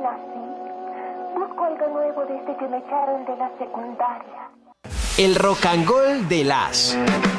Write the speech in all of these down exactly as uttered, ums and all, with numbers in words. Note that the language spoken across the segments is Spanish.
así. Busco algo nuevo desde que me echaron de la secundaria. El rock and roll de las.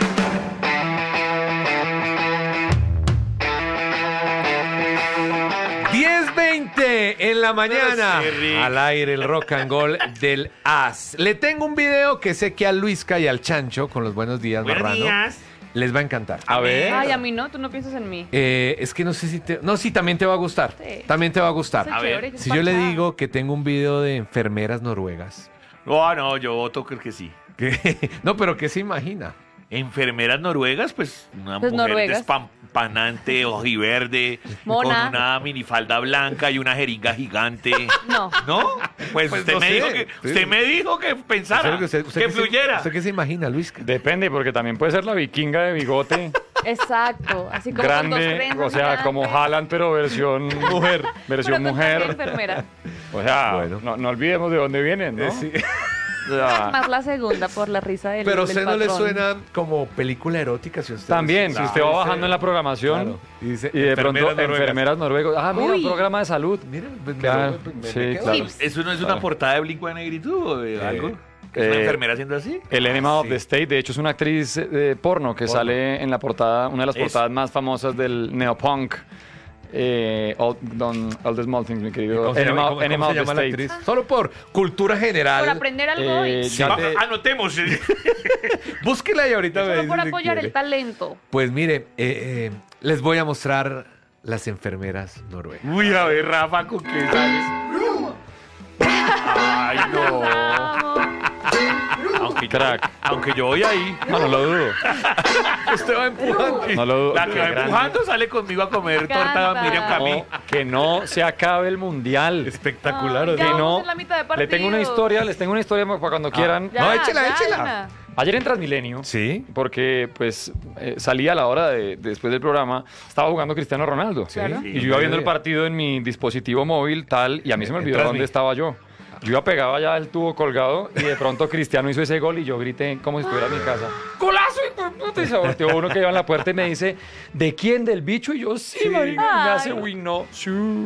diez veinte en la mañana. Sí, al aire el rock and roll del As. Le tengo un video que sé que a Luisca y al Chancho, con los buenos días, Buenos Marrano, días. les va a encantar. A ver. Ay, a mí no, tú no piensas en mí. Eh, es que no sé si te... No, sí, también te va a gustar. Sí. También te va a gustar. Eso es A ver, chévere, es Si yo le parchada. digo que tengo un video de enfermeras noruegas. Oh, no, yo voto creo que sí. ¿Qué? No, pero ¿qué se imagina? Enfermeras noruegas, pues una Pues mujer noruegas. despampanante, ojiverde, Mona. con una minifalda blanca y una jeringa gigante. No. ¿no? Pues, Pues usted, no me sé. dijo que, Sí. usted me dijo que pensara, que, usted qué se- fluyera. ¿Usted qué se imagina, Luisca? Depende, porque también puede ser la vikinga de bigote, Exacto. Así como con dos grande, trenzas o sea, gigantes. como Haaland, pero versión mujer. Pero Versión con traje de mujer. enfermera. O sea, Bueno. no, no olvidemos de dónde vienen, ¿no? Eh, sí. O sea, Más la segunda por la risa del Pero a del usted no le patrón. suena como película erótica si usted... también, si Claro, usted va dice- bajando en la programación Claro, y dice y de pronto enfermeras noruegas. enfermeras noruegos. Ah, mira, un Uy. programa de salud. Mira, pues, me Claro, lo- me- me sí, quedo- claro. ¿Eso no es una portada de Blink de Negritud o de Eh, algo? ¿Que es una eh, enfermera haciendo así? El Enema of sí. the State, de hecho, es una actriz de porno que Porno. sale en la portada, una de las Eso. portadas más famosas del neopunk. Eh, all, don, all the Small Things, mi querido. ¿Cómo se llama, Enema, cómo- Enema cómo se of the llama la State. actriz? Solo por cultura general. Por aprender algo Eh, hoy. ya Va- te- Anotemos. Búsquela y ahorita me Solo dice por si apoyar quiere. el talento. Pues mire, eh, eh, les voy a mostrar las enfermeras noruegas. Uy, a ver, Rafa, ¿con qué sales? Ay, no. Aunque yo, Crack. aunque yo voy ahí. No, no lo dudo. Usted va empujando. No lo dudo. La que va Qué grande. empujando sale conmigo a comer torta Canta. Miriam Camí. No, que no se acabe el mundial. Espectacular. Ay, o sea, ya Que vamos no. en la mitad de Le partido. tengo una historia, les tengo una historia para cuando quieran. Ya, No, échela, ya, échela. ya. Ayer en Transmilenio, Sí. porque pues eh, salí a la hora de, después del programa, estaba jugando Cristiano Ronaldo. Claro. Y yo iba viendo el partido en mi dispositivo móvil, tal, y a mí se me En olvidó Transmi. dónde estaba yo. Yo iba pegado allá del tubo colgado y de pronto Cristiano hizo ese gol y yo grité como si estuviera en mi casa. ¡Golazo! hijo de puta! Y se volteó uno que iba en la puerta y me dice, ¿de quién? ¿Del bicho? Y yo, sí, marica. Y me hace, Ay. uy, no. Sí.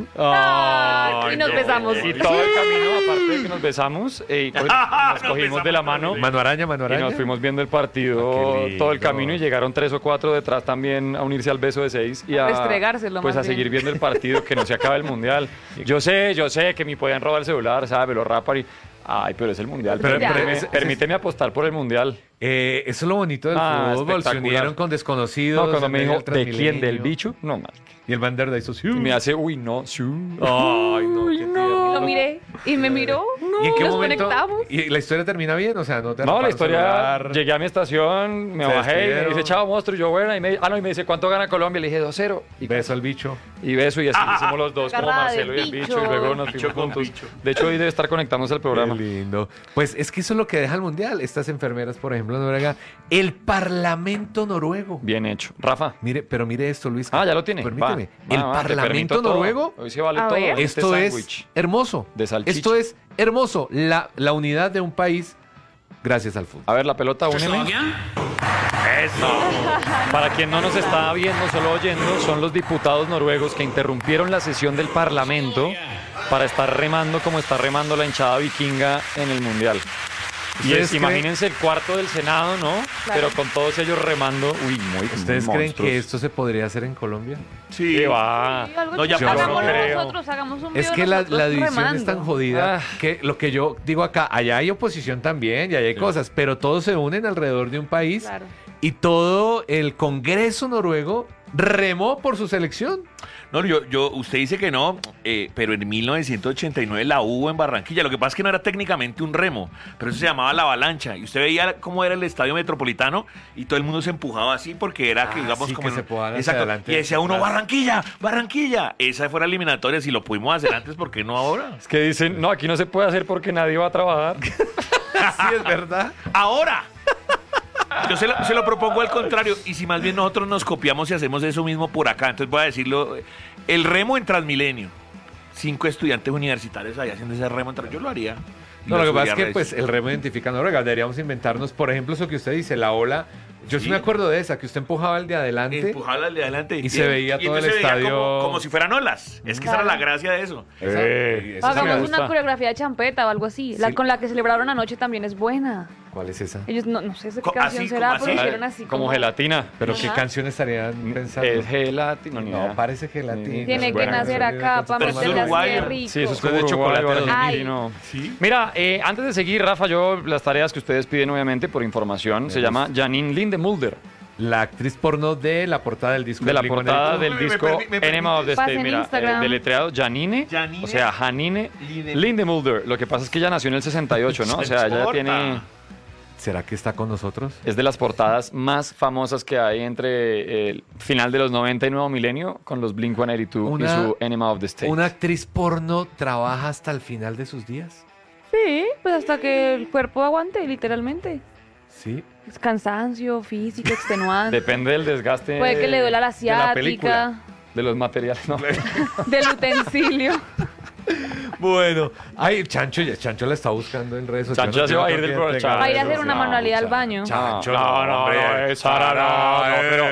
Ay, y nos no. besamos. Y todo el camino, aparte de que nos besamos, eh, y pues, nos cogimos de la mano. Mano araña, mano Y araña. nos fuimos viendo el partido Ah, qué lindo. todo el camino y llegaron tres o cuatro detrás también a unirse al beso de seis y a Restregárselo, pues a más bien. seguir viendo el partido, que no se acaba el mundial. Yo sé, yo sé que me podían robar el celular, ¿sabes? Lo rapan y ay, pero es el mundial. Pero- Permíteme, pero ese- permíteme apostar por el mundial. Eh, eso es lo bonito del Ah, fútbol. Se espectacular. unieron con desconocidos. No, cuando en me medio dijo, del ¿de quién? ¿Del Transmilenio. bicho? No, man. Y el Vanderda hizo sí. Y me hace, uy, no, sí. Ay, no, qué tierno. Lo miré y me miró. ¿Y en qué Nos momento? conectamos. ¿Y la historia termina bien? O sea, no te No, la robaron historia, celular. llegué a mi estación, me Se bajé y me despidieron. dice, chao, monstruo, y yo, bueno, y me, ah, no, y me dice, ¿cuánto gana Colombia? Le dije, dos cero. Y Beso al bicho. Y beso, y así hicimos los dos, como Agarrada Marcelo y del el bicho, bicho. y luego nos Bicho fuimos con juntos. bicho. De hecho, hoy debe estar conectándose al programa. Qué lindo. Pues es que eso es lo que deja el mundial. Estas enfermeras, por ejemplo, en Noruega. El parlamento noruego. Bien hecho. Rafa. Mire, pero mire esto, Luis. Ah, ya lo tiene. Permíteme. Va, el va, va, te parlamento permito todo. noruego. Hoy se vale A todo. ver. Este Esto es sándwich hermoso. de salchicha. Esto es hermoso. La, la unidad de un país gracias al fútbol. A ver, la pelota, úneme. Eso. Para quien no nos está viendo, solo oyendo, son los diputados noruegos que interrumpieron la sesión del Parlamento para estar remando como está remando la hinchada vikinga en el Mundial. Y ¿Ustedes es, creen- imagínense el cuarto del Senado, ¿no? Pero con todos ellos remando. Uy, muy ¿Ustedes creen monstruos. que esto se podría hacer en Colombia? Sí. ¿Qué va? Sí, algo No, así. ya pasó, Hagámoslo no creo. nosotros, hagamos un Es video que la, nosotros la división remando. es tan jodida Ah. que lo que yo digo acá, allá hay oposición también y allá hay cosas, pero todos se unen alrededor de un país Claro. y todo el Congreso noruego remó por su selección. No, yo, yo, usted dice que no, eh, pero en mil novecientos ochenta y nueve la hubo en Barranquilla. Lo que pasa es que no era técnicamente un remo, pero eso se llamaba la avalancha. Y usted veía cómo era el estadio metropolitano y todo el mundo se empujaba así porque era que, Ah, digamos, sí, como. que en- se empujaban hacia Exacto. adelante. Y decía uno, Claro. Barranquilla, Barranquilla. Esa fue la eliminatoria. Si lo pudimos hacer antes, ¿por qué no ahora? Es que dicen, no, aquí no se puede hacer porque nadie va a trabajar. Sí, es verdad. ¡Ahora! Yo se lo, se lo propongo al contrario, y si más bien nosotros nos copiamos y hacemos eso mismo por acá, entonces voy a decirlo, el remo en Transmilenio, cinco estudiantes universitarios ahí haciendo ese remo, en Trans- yo lo haría. No, lo que pasa es subiría a que redes. pues el remo identifica Noruega. Deberíamos inventarnos, por ejemplo, eso que usted dice, la ola Yo sí Sí. me acuerdo de esa, que usted empujaba el de adelante. Empujaba al de adelante. Y se veía todo el entonces se veía estadio. Como, como si fueran olas. Es que esa era la gracia de eso. Esa- Eh, esa sí me Hagamos gusta. una coreografía de champeta o algo así. La Sí. con la que celebraron anoche también es buena. ¿Cuál es esa? Ellos no, no sé qué Co- canción así, será, como pero así. hicieron así como como gelatina. ¿Pero qué Ajá. canción estarían pensando? Es gelatina. ni No, idea. parece gelatina. Sí, Tiene es que buena nacer canción, acá para Pero es meterle así de uruguayo. rico. Sí, eso es Usted como de chocolate Uruguay, a los Brasil Ay. y no. Sí. Mira, eh, antes de seguir, Rafa, yo las tareas que ustedes piden, obviamente, por información, se llama Janine Lindemulder, La actriz porno de la portada del disco de la Blink one portada eighty-two. del Me- me disco permi- me Enema of the Pase State. en Mira, Instagram. eh, deletreado Janine, Janine o sea, Janine Linde- Lindemulder. Lo que pasa es que ella nació en el sesenta y ocho, ¿no? O sea, ella ya importa. tiene... ¿Será que está con nosotros? Es de las portadas más famosas que hay entre el final de los noventa y nuevo milenio con los Blink ciento ochenta y dos Una- y su Enema of the State. ¿Una actriz porno trabaja hasta el final de sus días? Sí, pues hasta que el cuerpo aguante, literalmente. Sí. Es cansancio físico, extenuante. Depende del desgaste Puede que le duela la de la película. ciática, de los materiales. No. del utensilio. Bueno, ay, Chancho, ya Chancho la está buscando en redes sociales. Chancho ya se Yo va a creo ir del que programa. tenga Va a ir a redes hacer una sociales. manualidad al Cha- baño. Chancho, no, no, hombre. no, esa no, no, no, pero...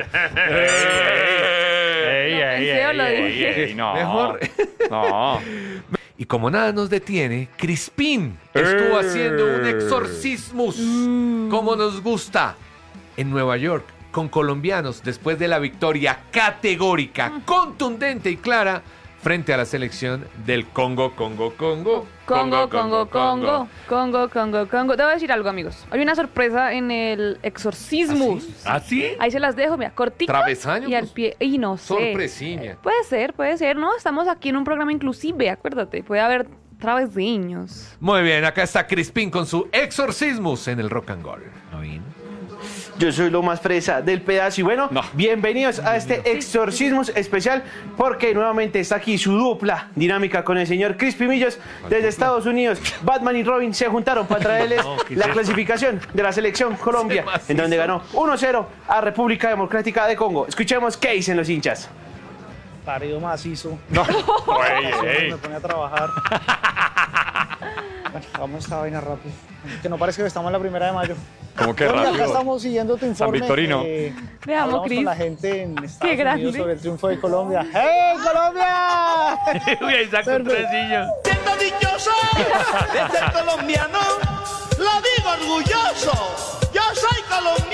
Ey, Lo ey, pensé o ey, lo ey, dije. ey, no. Mejor. No. Y como nada nos detiene, Crispín estuvo Eh. haciendo un exorcismus, como nos gusta, en Nueva York, con colombianos, después de la victoria categórica, contundente y clara frente a la selección del Congo, Congo, Congo. Congo, Congo, Congo, Congo, Congo, Congo. Te voy a decir algo, amigos. Hay una sorpresa en el exorcismus. ¿Ah, sí? Ahí se las dejo, mira, cortitas Travesaño, y al pues. pie. Y no sé. Sorpresiña. Puede ser, puede ser, ¿no? Estamos aquí en un programa inclusive, acuérdate. Puede haber travesiños. Muy bien, acá está Crispín con su exorcismus en el Rock and Roll. Yo soy lo más fresa del pedazo y bueno, No. bienvenidos a este exorcismus especial porque nuevamente está aquí su dupla dinámica con el señor Crispy Millos desde Estados Unidos. Batman y Robin se juntaron para traerles la clasificación de la selección Colombia, en donde ganó uno cero a República Democrática de Congo. Escuchemos qué dicen los hinchas. Parido macizo. Ey, ey. Me pone a trabajar. Bueno, vamos a esta vaina rápido. Que no parezca que estamos en la primera de mayo. Como que Bueno, y acá rápido. estamos siguiendo tu informe. Victorino. eh, Veamos, hablamos Cris. con la gente en Estados Qué grande. Unidos sobre el triunfo de Colombia. ¡Hey, Colombia! Uy, ahí sacó un Perfecto. tresillo. Siento dichoso de ser colombiano, lo digo orgulloso, yo soy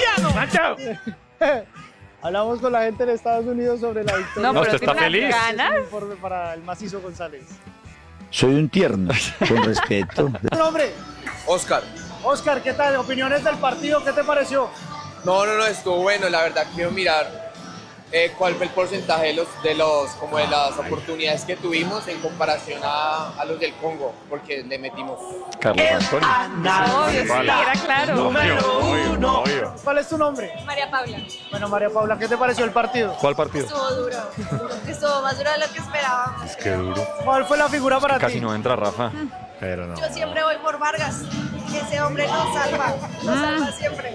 colombiano. Hablamos con la gente en Estados Unidos sobre la victoria. No, No, pero usted está tiene unas feliz. Este es ganas. un informe para el macizo González. Soy un tierno, con respeto. ¿Tu nombre? Oscar. Oscar, ¿qué tal? ¿Opiniones del partido? ¿Qué te pareció? No, no, no, estuvo bueno, la verdad quiero mirar eh, cuál fue el porcentaje de los, de los, como de las oportunidades que tuvimos en comparación a, a los del Congo, porque le metimos. Carlos Antonio. Obvio, sí, Vale. era claro. Obvio, obvio, obvio. ¿Cuál es tu nombre? María Paula. Bueno, María Paula, ¿qué te pareció el partido? ¿Cuál partido? Estuvo duro. Estuvo más duro de lo que esperábamos. Qué duro. ¿Cuál fue la figura para Casi ti? no entra Rafa. Pero no. Yo siempre voy por Vargas. Ese hombre nos salva. Nos salva siempre.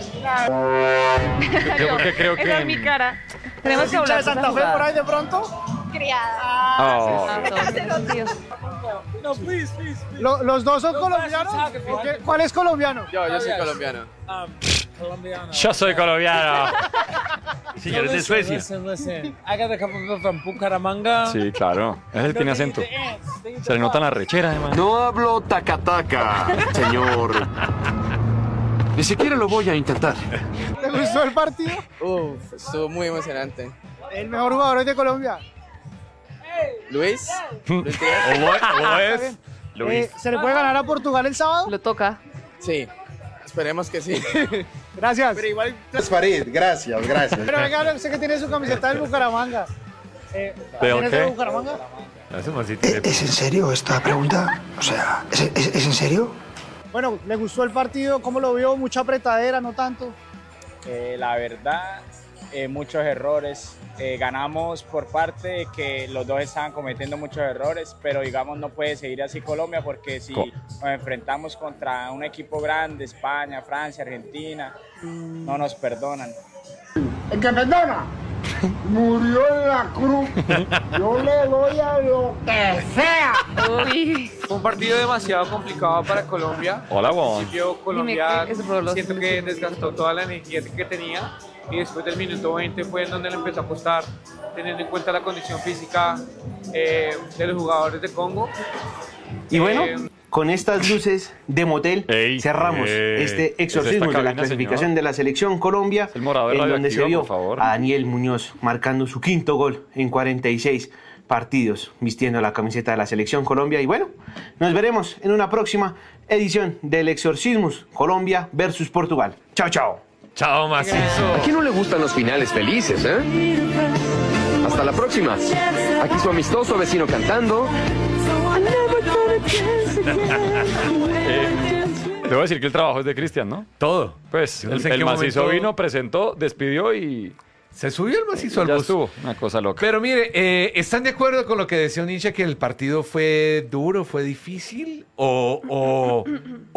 Creo que creo Esa es que mi cara. Tenemos ¿Es que hincha hablar de Santa Fe por ahí de pronto? Criada. Oh. Ah, todos los días. Lo- ¿Los dos son colombianos? ¿O qué? ¿Cuál es colombiano? Yo, yo soy colombiano. Yo soy colombiano. Señores de Suecia. Sí, claro. Él tiene acento. Se le nota la rechera, además. No hablo taca-taca, señor. Ni siquiera lo voy a intentar. ¿Te gustó el partido? Uf, estuvo muy emocionante. El mejor jugador hoy de Colombia. Luis, Luis Díaz. ¿Cómo es? Eh, Luis. ¿Se le puede ganar a Portugal el sábado? Lo toca. Sí, esperemos que sí. Gracias. Pero igual Farid, gracias, gracias. Pero venga, sé que tiene su camiseta del Bucaramanga. Eh, ¿Pero ¿Tienes qué? de Bucaramanga? Hace más si tiene- ¿Es en serio esta pregunta? O sea, ¿es, es- es en serio? Bueno, ¿le gustó el partido? ¿Cómo lo vio? ¿Mucha apretadera? ¿No tanto? Eh, la verdad, eh, muchos errores. Eh, ganamos por parte de que los dos estaban cometiendo muchos errores, pero digamos no puede seguir así Colombia porque si Co- nos enfrentamos contra un equipo grande, España, Francia, Argentina, no nos perdonan. El que perdona murió en la cruz. Yo le doy a lo que sea. Uy. Fue un partido demasiado complicado para Colombia. Hola, Al Bon. principio Colombia Dime, ¿qué es por los siento que desgastó toda la energía que tenía y después del minuto veinte fue en donde le empezó a costar, teniendo en cuenta la condición física eh, de los jugadores de Congo. Y bueno, Eh, con estas luces de motel Ey, cerramos ey, este ¿es exorcismo esta de la cabina, clasificación señor? de la selección Colombia, El morado de en donde se radioactiva, vio por favor. a Daniel Muñoz marcando su quinto gol en cuarenta y seis partidos, vistiendo la camiseta de la selección Colombia. Y bueno, nos veremos en una próxima edición del Exorcismus Colombia versus Portugal. Chao, chao. Chao, macizo. ¿A quién no le gustan los finales felices, eh? Hasta la próxima. Aquí su amistoso vecino cantando. Eh, Debo decir que el trabajo es de Cristian, ¿no? Todo. Pues Yo no el, sé en el qué macizo momento- vino, presentó, despidió y Se subió el macizo al ya bus. estuvo. Una cosa loca. Pero mire, eh, ¿están de acuerdo con lo que decía un hincha que el partido fue duro, fue difícil? ¿O, o,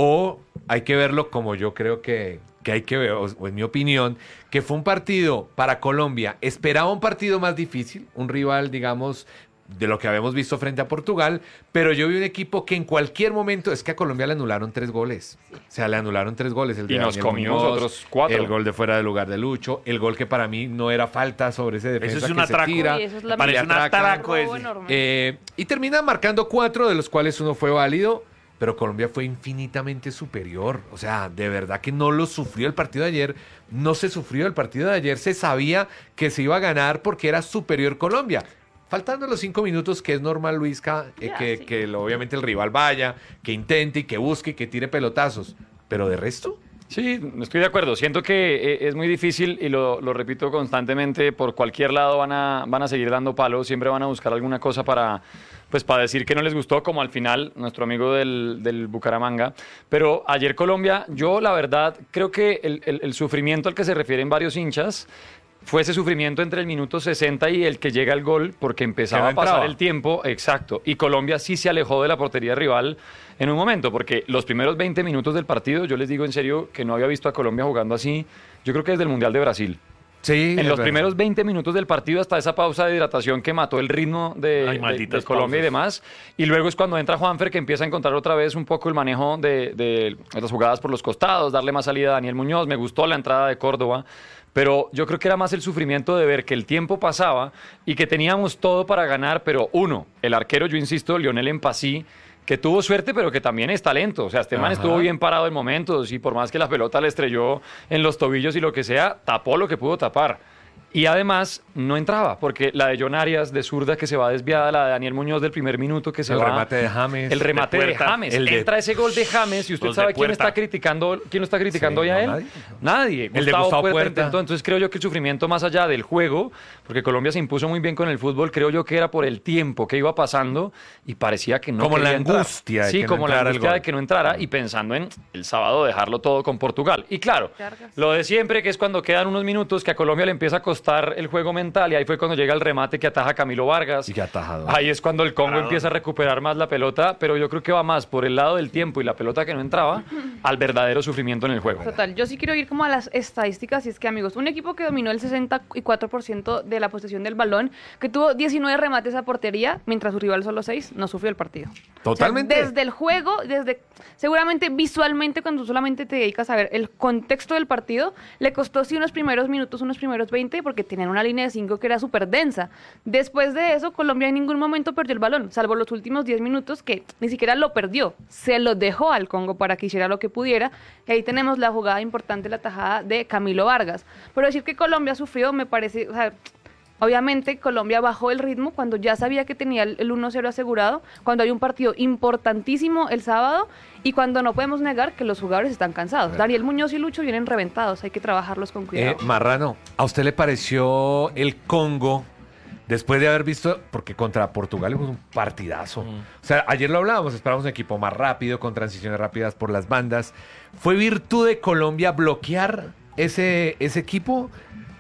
o hay que verlo como yo creo que, que hay que ver, o, o en mi opinión, que fue un partido para Colombia? Esperaba un partido más difícil, un rival, digamos, de lo que habíamos visto frente a Portugal, pero yo vi un equipo que en cualquier momento, es que a Colombia le anularon tres goles. O sea, le anularon tres goles. El de Y nos Daniel comimos Muñoz, otros cuatro. El gol de fuera de lugar de Lucho, el gol que para mí no era falta sobre ese defensa Eso es un que atraco. se tira. Uy, eso es la Parece le un atracan. atraco ese. robo enorme. Eh, y termina marcando cuatro, de los cuales uno fue válido, pero Colombia fue infinitamente superior. O sea, de verdad que no lo sufrió el partido de ayer, no se sufrió el partido de ayer, se sabía que se iba a ganar porque era superior Colombia. Faltando los cinco minutos, que es normal, Luisca, eh, Ya, que, sí. que lo- obviamente el rival vaya, que intente y que busque y que tire pelotazos. Pero de resto, Sí, estoy de acuerdo. Siento que eh, es muy difícil y lo, lo repito constantemente. Por cualquier lado van a, van a seguir dando palos. Siempre van a buscar alguna cosa para, pues, para decir que no les gustó, como al final nuestro amigo del, del Bucaramanga. Pero ayer Colombia, yo la verdad creo que el, el- el sufrimiento al que se refieren varios hinchas fue ese sufrimiento entre el minuto sesenta y el que llega el gol, porque empezaba Que no a pasar entraba. el tiempo, exacto, y Colombia sí se alejó de la portería rival en un momento, porque los primeros veinte minutos del partido, yo les digo en serio que no había visto a Colombia jugando así, yo creo que desde el Mundial de Brasil. sí. En es los verdad. primeros veinte minutos del partido, hasta esa pausa de hidratación que mató el ritmo de, Ay, de- malditas de Colombia y pausas. demás. Y luego es cuando entra Juanfer, que empieza a encontrar otra vez un poco el manejo de, de las jugadas por los costados, darle más salida a Daniel Muñoz. Me gustó la entrada de Córdoba. Pero yo creo que era más el sufrimiento de ver que el tiempo pasaba y que teníamos todo para ganar, pero uno, el arquero, yo insisto, Lionel Empasí, que tuvo suerte, pero que también es talento. O sea, este man Ajá. estuvo bien parado en momentos y por más que la pelota le estrelló en los tobillos y lo que sea, tapó lo que pudo tapar. Y además no entraba, porque la de John Arias de zurda que se va desviada, la de Daniel Muñoz del primer minuto que se El va. remate de James. El remate de de, puerta. James. El de- Entra ese gol de James y usted Los de sabe quién puerta. está criticando, quién lo está criticando Sí, hoy a no, él. nadie. Nadie. El de Gustavo Puerta. intentó. Entonces creo yo que el sufrimiento más allá del juego, porque Colombia se impuso muy bien con el fútbol, creo yo que era por el tiempo que iba pasando y parecía que no Como quería la entrar. angustia de Sí, que no como la entrara el angustia gol. de que no entrara y pensando en el sábado dejarlo todo con Portugal. Y claro, Cargas. lo de siempre, que es cuando quedan unos minutos que a Colombia le empieza a costar el juego mental, y ahí fue cuando llega el remate que ataja Camilo Vargas. Y que atajado. Ahí es cuando el Congo empieza a recuperar más la pelota, pero yo creo que va más por el lado del tiempo y la pelota que no entraba al verdadero sufrimiento en el juego. Total, yo sí quiero ir como a las estadísticas, y es que, amigos, un equipo que dominó el sesenta y cuatro por ciento de la posesión del balón, que tuvo diecinueve remates a portería, mientras su rival solo seis, no sufrió el partido. Totalmente. O sea, desde el juego, desde seguramente visualmente, cuando tú solamente te dedicas a ver el contexto del partido, le costó sí unos primeros minutos, unos primeros veinte, porque tenían una línea de cinco que era súper densa. Después de eso, Colombia en ningún momento perdió el balón, salvo los últimos diez minutos, que ni siquiera lo perdió, se lo dejó al Congo para que hiciera lo que pudiera. Y ahí tenemos la jugada importante, la tajada de Camilo Vargas. Pero decir que Colombia sufrió, me parece, o sea, obviamente Colombia bajó el ritmo cuando ya sabía que tenía el el uno cero asegurado, cuando hay un partido importantísimo el sábado y cuando no podemos negar que los jugadores están cansados. Daniel Muñoz y Lucho vienen reventados, hay que trabajarlos con cuidado. Eh, Marrano, ¿a usted le pareció el Congo, después de haber visto, porque contra Portugal fue un partidazo? O sea, ayer lo hablábamos, esperábamos un equipo más rápido, con transiciones rápidas por las bandas. ¿Fue virtud de Colombia bloquear ese, ese equipo?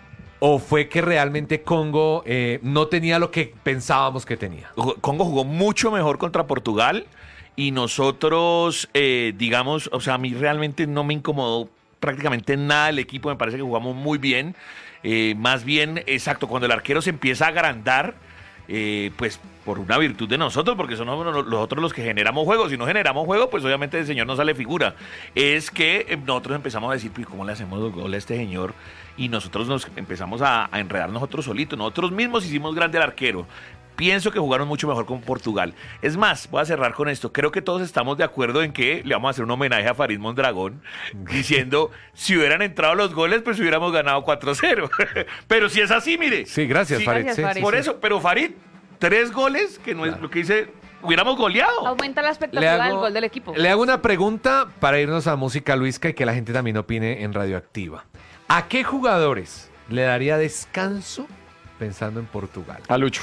¿O fue que realmente Congo eh, no tenía lo que pensábamos que tenía? Congo jugó mucho mejor contra Portugal y nosotros, eh, digamos, o sea, a mí realmente no me incomodó prácticamente nada el equipo, me parece que jugamos muy bien. Eh, más bien, exacto, cuando el arquero se empieza a agrandar, eh, pues por una virtud de nosotros, porque somos nosotros los que generamos juegos. Si no generamos juego, pues obviamente el señor no sale figura. Es que nosotros empezamos a decir, pues, ¿cómo le hacemos los goles a este señor? Y nosotros nos empezamos a, a enredar nosotros solitos. Nosotros mismos hicimos grande al arquero. Pienso que jugaron mucho mejor con Portugal. Es más, voy a cerrar con esto. Creo que todos estamos de acuerdo en que le vamos a hacer un homenaje a Farid Mondragón, diciendo, si hubieran entrado los goles, pues hubiéramos ganado cuatro cero. Pero si es así, mire. Sí, gracias, sí, Farid. gracias, Sí, Farid. sí, Por sí. eso, pero Farid, tres goles, que no es lo que dice, hubiéramos goleado. Aumenta la Le expectativa del hago, gol del equipo. le hago una pregunta para irnos a música, Luisca, y que la gente también opine en Radioactiva. ¿A qué jugadores le daría descanso pensando en Portugal? A Lucho.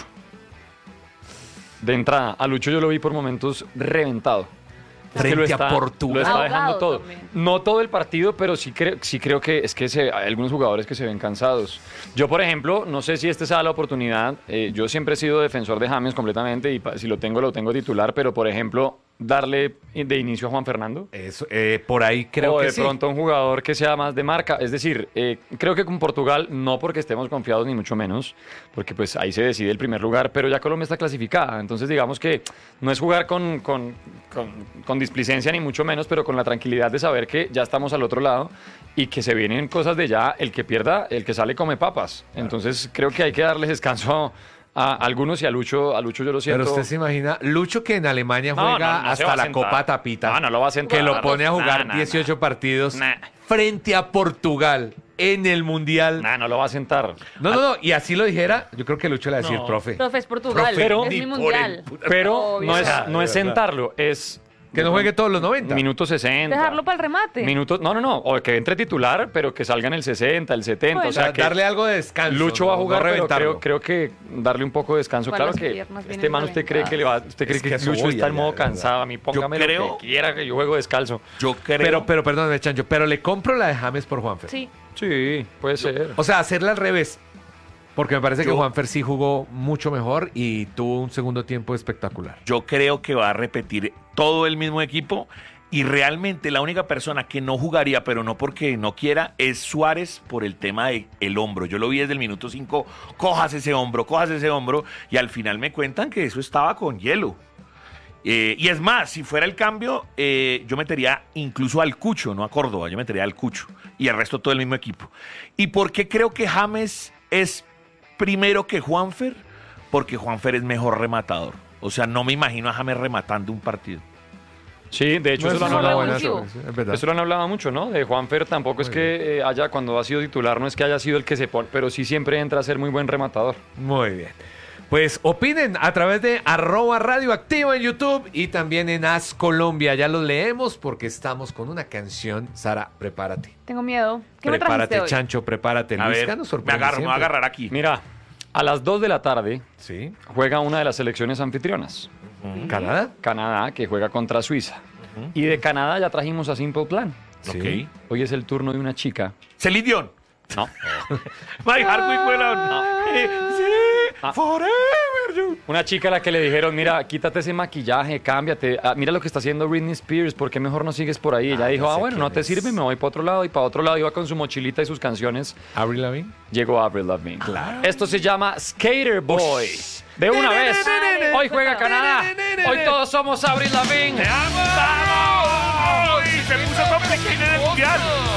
De entrada, a Lucho yo lo vi por momentos reventado. Es que Frente lo a está, Portugal. Lo está Ahogado dejando todo. también. No todo el partido, pero sí, cre- sí creo que es que se- hay algunos jugadores que se ven cansados. Yo, por ejemplo, no sé si esta sea la oportunidad. eh, yo siempre he sido defensor de James completamente y pa- si lo tengo, lo tengo titular. Pero, por ejemplo, darle de inicio a Juan Fernando. Eso, eh, por ahí creo o que de sí. pronto un jugador que sea más de marca. Es decir, eh, creo que con Portugal, no porque estemos confiados ni mucho menos, porque pues ahí se decide el primer lugar, pero ya Colombia está clasificada. Entonces digamos que no es jugar con, con, con, con displicencia ni mucho menos, pero con la tranquilidad de saber que ya estamos al otro lado y que se vienen cosas de ya, el que pierda, el que sale come papas. Entonces creo que hay que darles descanso a algunos y a Lucho, a Lucho yo lo siento. Pero usted se imagina, Lucho que en Alemania No, juega no, no se va hasta a la sentar. Copa Tapita. No, no lo va a sentar. Que lo pone a jugar Nah, nah, dieciocho partidos Nah. frente a Portugal en el Mundial. Nah, no lo va a sentar. No, no, no. Y así lo dijera, yo creo que Lucho le va a decir, No. profe. Profe, es Portugal, Profe, pero- es ni mi por mundial. el puta- Pero Obvio. no es, Ah, no de es verdad. sentarlo, es Que no juegue todos los noventa. minuto sesenta. Dejarlo para el remate. Minutos, no, no, no, o que entre titular, pero que salga en el sesenta, el setenta, Bueno. o sea, O sea, que darle algo de descanso. Lucho va a no- jugar, no pero reventarlo. creo, creo que darle un poco de descanso. Igual Claro las que piernas este vienen man usted cree que le va, usted cree Es que, que eso Lucho voy está en allá, modo de verdad. cansado, a mí póngame lo creo- que quiera, que yo juego descalzo. Yo creo... Pero, pero, perdóname, Chancho, pero le compro la de James por Juanfer. Sí. Sí, puede ser. O sea, hacerla al revés. Porque me parece que Yo- Juanfer sí jugó mucho mejor y tuvo un segundo tiempo espectacular. Yo creo que va a repetir todo el mismo equipo y realmente la única persona que no jugaría, pero no porque no quiera, es Suárez por el tema del el hombro. Yo lo vi desde el minuto cinco, cojas ese hombro, cojas ese hombro y al final me cuentan que eso estaba con hielo. Eh, y es más, si fuera el cambio, eh, yo metería incluso al Cucho, no a Córdoba, yo metería al Cucho y el resto todo el mismo equipo. ¿Y por qué creo que James es primero que Juanfer? Porque Juanfer es mejor rematador. O sea, no me imagino a James rematando un partido. Sí, de hecho, No, eso, es lo han una hablado buena revulsivo. solución, es verdad. Eso lo han hablado mucho, ¿no? De Juanfer tampoco es que eh, haya, cuando ha sido titular, no es que haya sido el que se pone, pero sí siempre entra a ser muy buen rematador. Muy bien. Pues opinen a través de arroba radioactiva en YouTube y también en As Colombia. Ya los leemos porque estamos con una canción. Sara, prepárate. Tengo miedo. ¿Qué me Prepárate, trajiste hoy? Chancho, prepárate. A Luisca ver, nos me sorprende agarro, me voy a siempre. agarrar aquí. Mira, a las dos de la tarde Sí. juega una de las selecciones anfitrionas. ¿Canadá? Canadá, que juega contra Suiza. Y de Canadá ya trajimos a Simple Plan. Sí. Hoy es el turno de una chica. Celine Dion. No. My heart will go on. Eh, sí, Ah. forever you. Una chica a la que le dijeron, mira, quítate ese maquillaje, cámbiate. Ah, mira lo que está haciendo Britney Spears, ¿por qué mejor no sigues por ahí? Ella Ah, dijo, ya ah, sé bueno, quién no te es. sirve, me voy para otro lado. Y para otro lado iba con su mochilita y sus canciones. ¿Avril Lavigne? Llegó Avril Lavigne. Esto se llama Skater Boy. De una vez. Hoy juega Canadá. Hoy todos somos Avril Lavigne. ¡Vamos! ¡Y se puso complicated en el mundial!